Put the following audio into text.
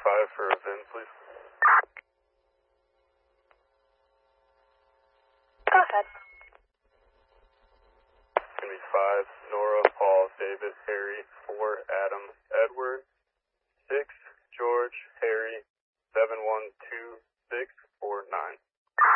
5 for a VIN, please. Go ahead. It's going to be 5, Nora, Paul, David, Harry, 4, Adam, Edward, 6, George, Harry, 7126,